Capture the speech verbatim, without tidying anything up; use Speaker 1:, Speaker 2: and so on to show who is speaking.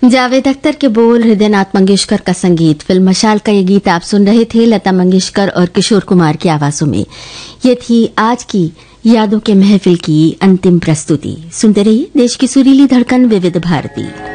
Speaker 1: जावेद अख्तर के बोल, हृदयनाथ मंगेशकर का संगीत, फिल्म मशाल का ये गीत आप सुन रहे थे लता मंगेशकर और किशोर कुमार की आवाजों में। ये थी आज की यादों के महफिल की अंतिम प्रस्तुति। सुनते रहिए देश की सुरीली धड़कन विविध भारती।